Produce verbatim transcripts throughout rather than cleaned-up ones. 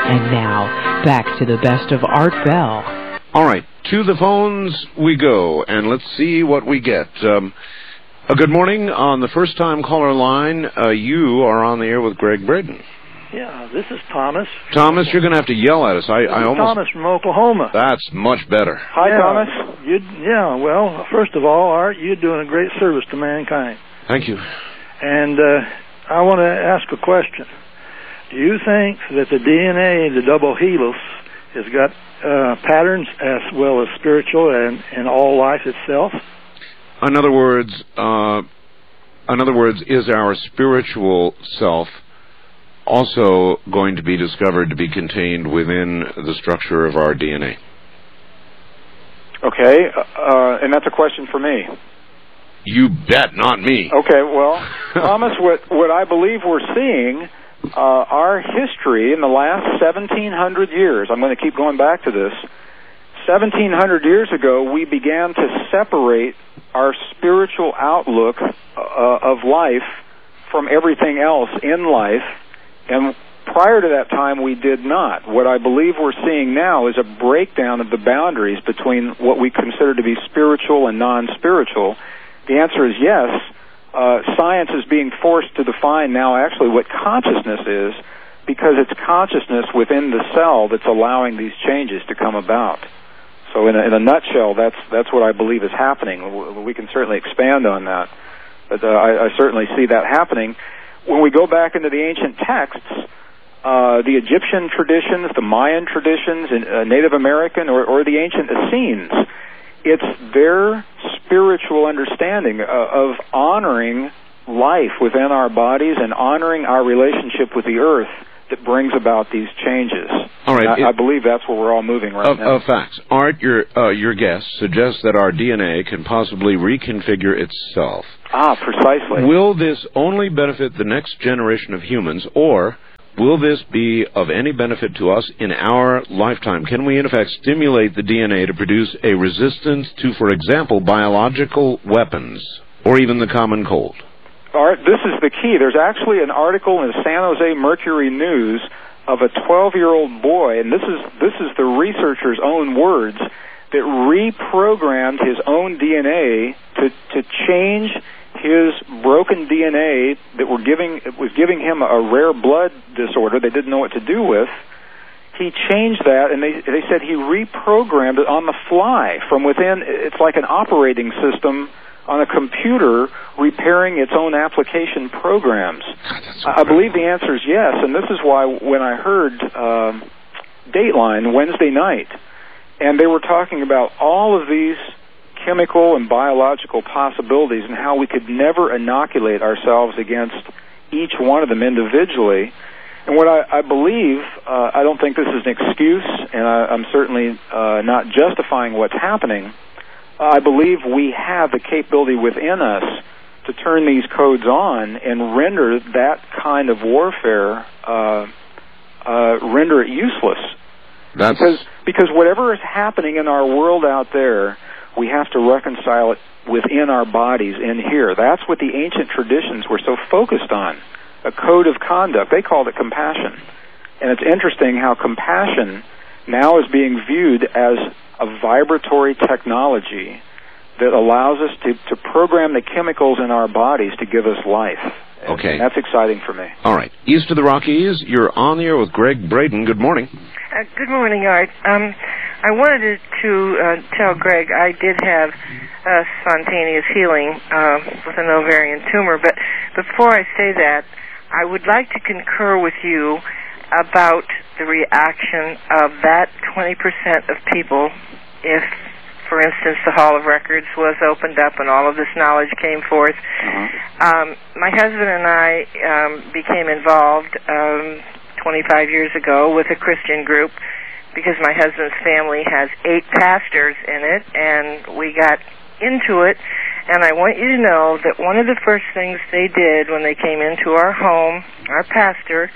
And now, back to the best of Art Bell. All right, to the phones we go, and let's see what we get. Um, uh, good morning. On the first-time caller line, uh, you are on the air with Greg Braden. Yeah, this is Thomas. Thomas, you're going to have to yell at us. I, this I is almost. Thomas from Oklahoma. That's much better. Hi, yeah, Thomas. You, yeah, well, first of all, Art, you're doing a great service to mankind. Thank you. And uh, I want to ask a question. Do you think that the D N A, the double helix, has got uh, patterns as well as spiritual and, and all life itself? In other words, uh, in other words, is our spiritual self also going to be discovered to be contained within the structure of our D N A? Okay, uh, and that's a question for me. You bet, not me. Okay, well, Thomas, what, what I believe we're seeing, uh, our history in the last seventeen hundred years, I'm going to keep going back to this, seventeen hundred years ago, we began to separate our spiritual outlook uh, of life from everything else in life. And prior to that time, we did not. What I believe we're seeing now is a breakdown of the boundaries between what we consider to be spiritual and non-spiritual. The answer is yes. Uh, science is being forced to define now actually what consciousness is, because it's consciousness within the cell that's allowing these changes to come about. So in a, in a nutshell, that's that's what I believe is happening. We can certainly expand on that, but uh, I, I certainly see that happening. When we go back into the ancient texts, uh, the Egyptian traditions, the Mayan traditions, and, uh, Native American, or, or the ancient Essenes, it's their spiritual understanding uh, of honoring life within our bodies and honoring our relationship with the earth that brings about these changes. All right, I, it, I believe that's where we're all moving right of, now. Of facts. Art, your, uh, your guest suggests that our D N A can possibly reconfigure itself. Ah, precisely. Will this only benefit the next generation of humans, or will this be of any benefit to us in our lifetime? Can we, in effect, stimulate the D N A to produce a resistance to, for example, biological weapons, or even the common cold? Art, this is the key. There's actually an article in the San Jose Mercury News of a twelve-year-old boy, and this is this is the researcher's own words, that reprogrammed his own D N A to to change his broken D N A that were giving was giving him a rare blood disorder they didn't know what to do with. He changed that, and they they said he reprogrammed it on the fly from within. It's like an operating system on a computer repairing its own application programs. God, I believe the answer is yes, and this is why when I heard uh, Dateline Wednesday night, and they were talking about all of these chemical and biological possibilities and how we could never inoculate ourselves against each one of them individually. And what I, I believe, uh, I don't think this is an excuse, and I, I'm certainly uh, not justifying what's happening. I believe we have the capability within us to turn these codes on and render that kind of warfare, uh, uh, render it useless. That's... Because, because whatever is happening in our world out there, we have to reconcile it within our bodies in here. That's what the ancient traditions were so focused on, a code of conduct. They called it compassion. And it's interesting how compassion now is being viewed as a vibratory technology that allows us to, to program the chemicals in our bodies to give us life. Okay. And that's exciting for me. All right. East of the Rockies, you're on the air with Greg Braden. Good morning. Uh, good morning, Art. Um, I wanted to uh, tell Greg I did have uh, spontaneous healing uh, with an ovarian tumor, but before I say that, I would like to concur with you about the reaction of that twenty percent of people if, for instance, the Hall of Records was opened up and all of this knowledge came forth. Mm-hmm. Um, my husband and I um, became involved um, twenty-five years ago with a Christian group because my husband's family has eight pastors in it, and we got into it. And I want you to know that one of the first things they did when they came into our home, our pastor,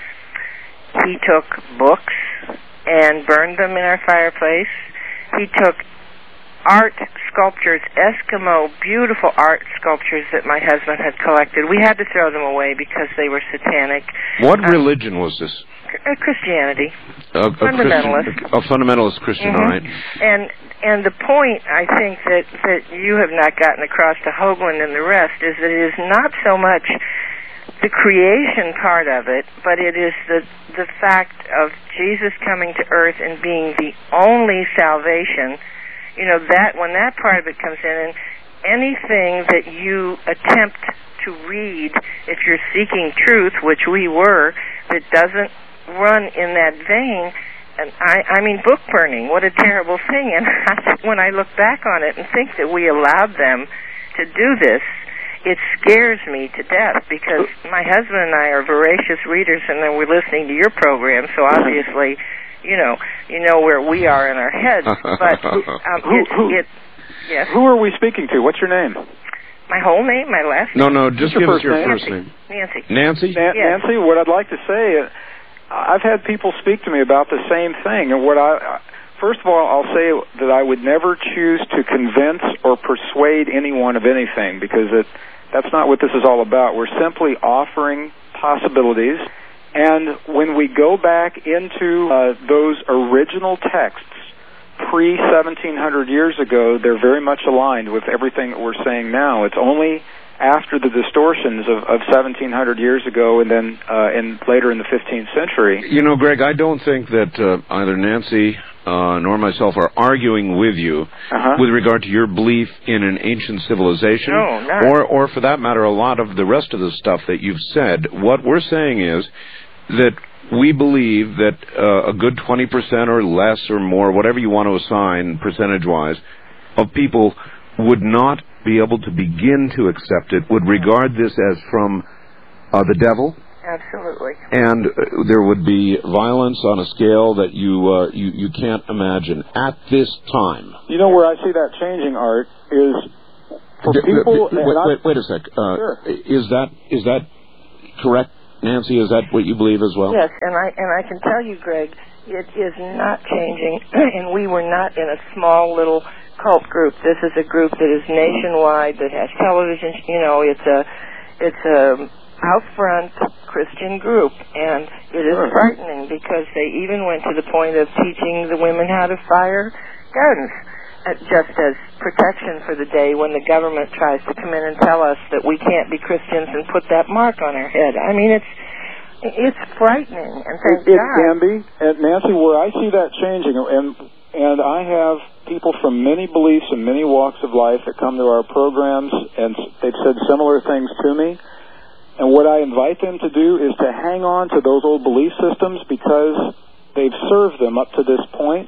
he took books and burned them in our fireplace. He took art sculptures, Eskimo, beautiful art sculptures that my husband had collected. We had to throw them away because they were satanic. What um, religion was this? Uh, Christianity. A, a fundamentalist. Christian, a fundamentalist Christian, Mm-hmm. all right. And and the point, I think, that, that you have not gotten across to Hoagland and the rest is that it is not so much the creation part of it, but it is the the fact of Jesus coming to earth and being the only salvation. You know, that when that part of it comes in, and anything that you attempt to read, if you're seeking truth, which we were, that doesn't run in that vein, and I, I mean, book burning, what a terrible thing. And I, when I look back on it and think that we allowed them to do this, it scares me to death, because my husband and I are voracious readers, and then we're listening to your program, so obviously, you know, you know where we are in our heads. But um, who, it, who, it, yes. Who are we speaking to? What's your name? My whole name, my last No, name? no, just Your give us first your name? first name. Nancy. Nancy? Na- Yes. Nancy, what I'd like to say, uh, I've had people speak to me about the same thing, and what I, first of all, I'll say that I would never choose to convince or persuade anyone of anything, because it, that's not what this is all about. We're simply offering possibilities, and when we go back into uh, those original texts, pre seventeen hundred years ago, they're very much aligned with everything that we're saying now. It's only after the distortions of, of seventeen hundred years ago, and then uh, and later in the fifteenth century. You know, Greg, I don't think that uh, either Nancy uh, nor myself are arguing with you Uh-huh. with regard to your belief in an ancient civilization, No, not. or, or for that matter, a lot of the rest of the stuff that you've said. What we're saying is that we believe that uh, a good twenty percent or less or more, whatever you want to assign percentage-wise, of people would not be able to begin to accept it, would regard this as from uh, the devil, Absolutely. and uh, there would be violence on a scale that you, uh, you you can't imagine at this time. You know where I see that changing, Art, is for D- people... wait, and I- wait, wait a sec. Uh, Sure. Is that is that correct, Nancy? Is that what you believe as well? Yes, and I and I can tell you, Greg, it is not changing, and we were not in a small little cult group. This is a group that is nationwide, that has television. You know, it's a it's a out front Christian group, and it is Sure. frightening, because they even went to the point of teaching the women how to fire guns, uh, just as protection for the day when the government tries to come in and tell us that we can't be Christians and put that mark on our head. I mean, it's it's frightening, and thank It, it God. can be. And Nancy, where I see that changing, and and I have people from many beliefs and many walks of life that come to our programs, and they've said similar things to me. And what I invite them to do is to hang on to those old belief systems, because they've served them up to this point.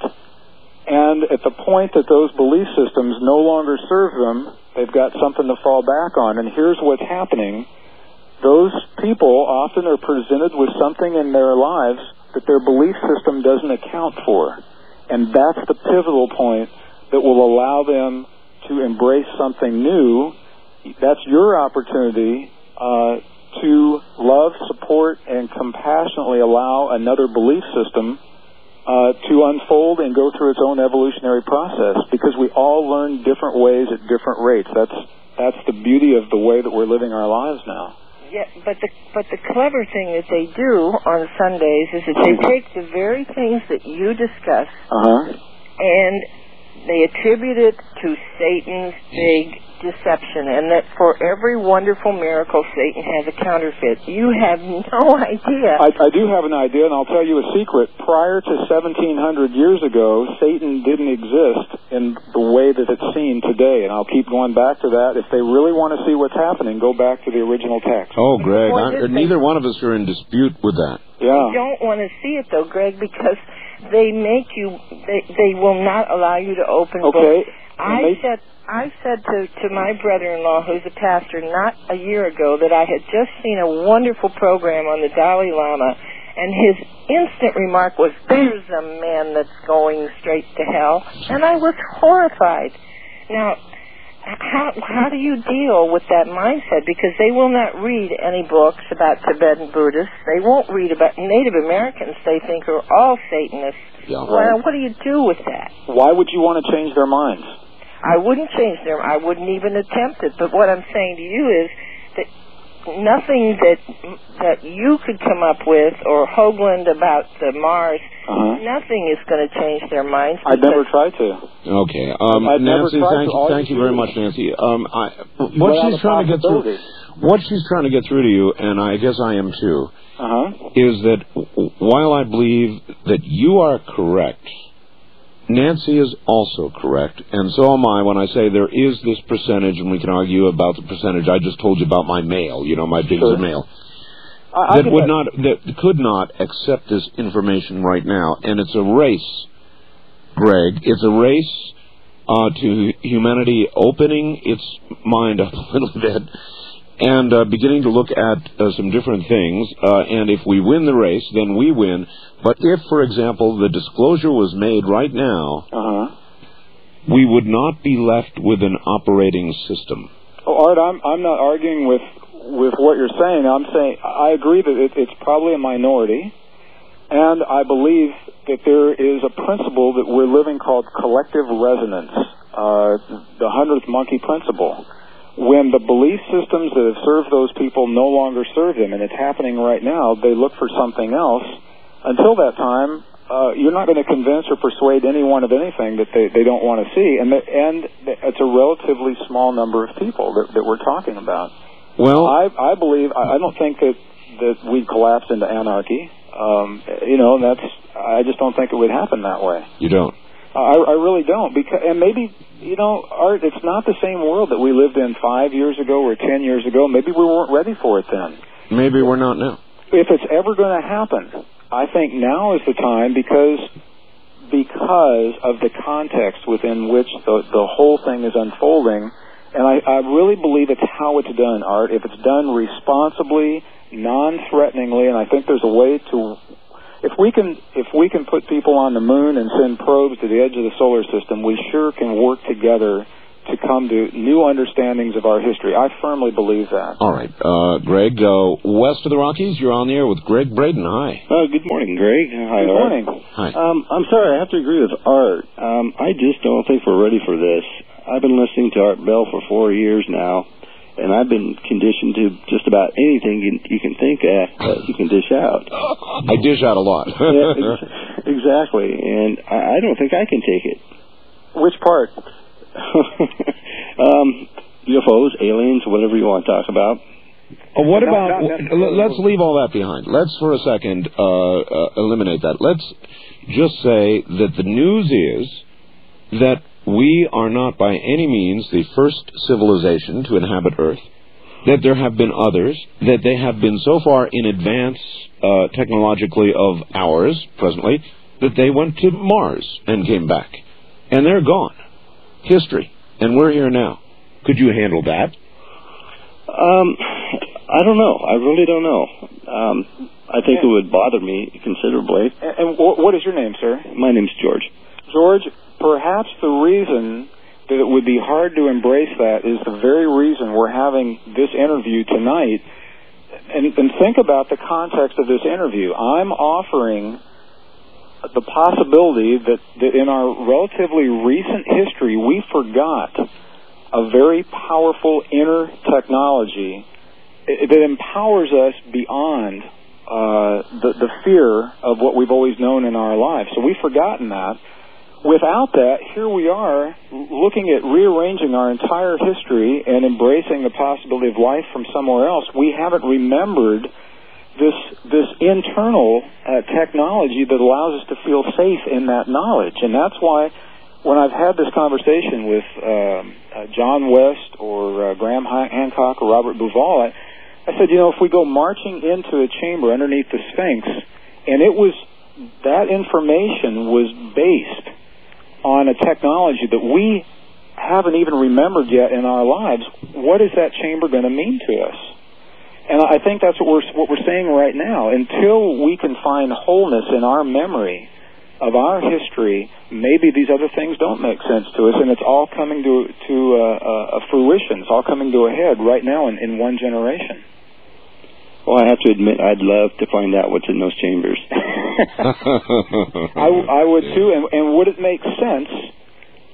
And at the point that those belief systems no longer serve them, they've got something to fall back on. And here's what's happening. Those people often are presented with something in their lives that their belief system doesn't account for. And that's the pivotal point that will allow them to embrace something new. That's your opportunity uh, to love, support, and compassionately allow another belief system uh, to unfold and go through its own evolutionary process, because we all learn different ways at different rates. That's that's the beauty of the way that we're living our lives now. Yeah, but the but the clever thing that they do on Sundays is that they take the very things that you discuss, Uh-huh. and they attribute it to Satan's big deception, and that for every wonderful miracle, Satan has a counterfeit. You have no idea. I, I do have an idea, and I'll tell you a secret. Prior to seventeen hundred years ago, Satan didn't exist in the way that it's seen today, and I'll keep going back to that. If they really want to see what's happening, go back to the original text. Oh, Greg, Well, I, this neither thing- one of us are in dispute with that. You Yeah. don't want to see it, though, Greg, because they make you, they, they will not allow you to open Okay. books. And I they- said, I said to, to my brother-in-law, who's a pastor, not a year ago, that I had just seen a wonderful program on the Dalai Lama, and his instant remark was, "There's a man that's going straight to hell," and I was horrified. Now, how how do you deal with that mindset? Because they will not read any books about Tibetan Buddhists. They won't read about Native Americans. They think are all Satanists. Yeah. Well, what do you do with that? Why would you want to change their minds? I wouldn't change their. I wouldn't even attempt it. But what I'm saying to you is that nothing that that you could come up with, or Hoagland about the Mars, uh-huh. nothing is going to change their minds. I'd never tried to. Okay, um, Nancy, thank you, thank you very much, Nancy. Um, I, what she's trying to get through, what she's trying to get through to you, and I guess I am too, uh-huh. is that while I believe that you are correct, Nancy is also correct, and so am I when I say there is this percentage, and we can argue about the percentage. I just told you about my male, you know, my pigs sure. of male, I, that I would that. not, that could not accept this information right now, and it's a race, Greg. It's a race uh, to humanity opening its mind up a little bit and uh, beginning to look at uh, some different things, uh, and if we win the race, then we win. But if, for example, the disclosure was made right now, uh-huh. we would not be left with an operating system. Oh, Art, I'm, I'm not arguing with, with what you're saying. I'm saying I agree that it, it's probably a minority, and I believe that there is a principle that we're living called collective resonance, uh, the hundredth monkey principle. When the belief systems that have served those people no longer serve them, and it's happening right now, they look for something else. Until that time, uh, you're not going to convince or persuade anyone of anything that they, they don't want to see, and the, and it's a relatively small number of people that, that we're talking about. Well, I, I believe I, I don't think that that we'd collapse into anarchy. Um, you know, and that's I just don't think it would happen that way. You don't. I, I really don't, because and maybe you know, Art, it's not the same world that we lived in five years ago or ten years ago. Maybe we weren't ready for it then. Maybe we're not now. If it's ever going to happen, I think now is the time, because because of the context within which the the whole thing is unfolding, and I, I really believe it's how it's done, Art. If it's done responsibly, non-threateningly, and I think there's a way to. If we can, if we can put people on the moon and send probes to the edge of the solar system, we sure can work together to come to new understandings of our history. I firmly believe that. All right, uh, Greg, uh, west of the Rockies, you're on the air with Greg Braden. Hi. Uh, good morning, Greg. Hi, good Art. morning. Hi. Um, I'm sorry, I have to agree with Art. Um, I just don't think we're ready for this. I've been listening to Art Bell for four years now, and I've been conditioned to just about anything you, you can think of that you can dish out. I dish out a lot. Yeah, ex- exactly, and I, I don't think I can take it. Which part? um, U F Os, aliens, whatever you want to talk about. Oh, what about, let's leave all that behind. Let's for a second uh, uh, eliminate that. Let's just say that the news is that we are not by any means the first civilization to inhabit Earth, that there have been others, that they have been so far in advance uh, technologically of ours presently, that they went to Mars and came back. And they're gone. History. And we're here now. Could you handle that? Um, I don't know. I really don't know. Um, I think it would bother me considerably. And, and what is your name, sir? My name's George. George, perhaps the reason that it would be hard to embrace that is the very reason we're having this interview tonight. And, and think about the context of this interview. I'm offering the possibility that, that in our relatively recent history, we forgot a very powerful inner technology that empowers us beyond uh, the, the fear of what we've always known in our lives. So we've forgotten that. Without that, here we are looking at rearranging our entire history and embracing the possibility of life from somewhere else. We haven't remembered this this internal uh, technology that allows us to feel safe in that knowledge. And that's why when I've had this conversation with uh, uh, John West or uh, Graham Hancock or Robert Bauval, I, I said, you know, if we go marching into a chamber underneath the Sphinx, and it was, that information was based on a technology that we haven't even remembered yet in our lives, what is that chamber going to mean to us? And I think that's what we're what we're saying right now. Until we can find wholeness in our memory of our history, maybe these other things don't make sense to us, and it's all coming to to uh, a fruition. It's all coming to a head right now in, in one generation. Well, I have to admit, I'd love to find out what's in those chambers. I, I would too, and, and would it make sense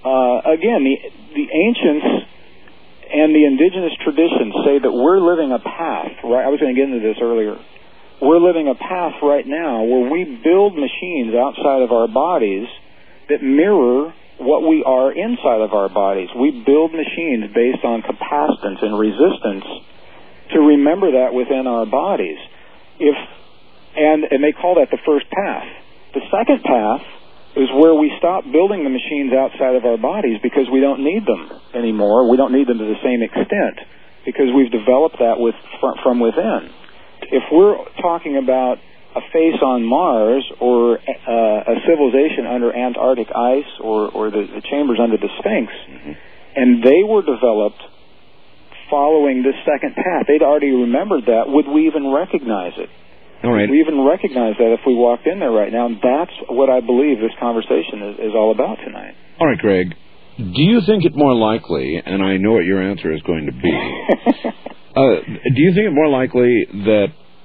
uh, again, the the ancients and the indigenous traditions say that we're living a path, right? I was going to get into this earlier. We're living a path right now where we build machines outside of our bodies that mirror what we are inside of our bodies. We build machines based on capacitance and resistance to remember that within our bodies. If and, and they call that the first path. The second path is where we stop building the machines outside of our bodies because we don't need them anymore. We don't need them to the same extent because we've developed that with from, from within. If we're talking about a face on Mars or uh, a civilization under Antarctic ice or, or the, the chambers under the Sphinx, mm-hmm. and they were developed following this second path, they'd already remembered that, would we even recognize it? All right. Would we even recognize that if we walked in there right now? And that's what I believe this conversation is, is all about tonight. All right, Greg. Do you think it more likely, and I know what your answer is going to be, uh, do you think it more likely that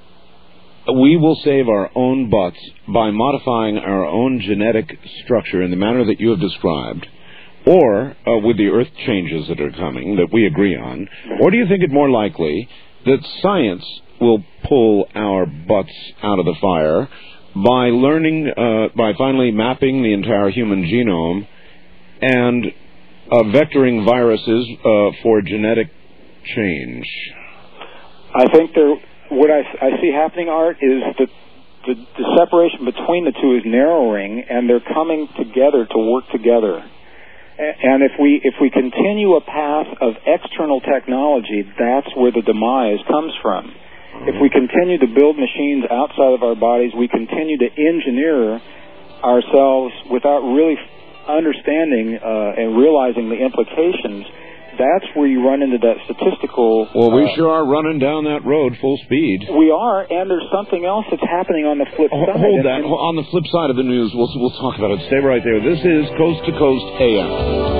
we will save our own butts by modifying our own genetic structure in the manner that you have described, or uh, with the Earth changes that are coming that we agree on, or do you think it more likely that science will pull our butts out of the fire by learning, uh, by finally mapping the entire human genome and uh, vectoring viruses uh, for genetic change? I think there, what I, I see happening, Art, is that the, the separation between the two is narrowing, and they're coming together to work together. And if we if we continue a path of external technology, that's where the demise comes from. If we continue to build machines outside of our bodies, we continue to engineer ourselves without really understanding uh, and realizing the implications. That's where you run into that statistical... Well, we uh, sure are running down that road full speed. We are, and there's something else that's happening on the flip side. Hold that. On the flip side of the news, we'll, we'll talk about it. Stay right there. This is Coast to Coast A M.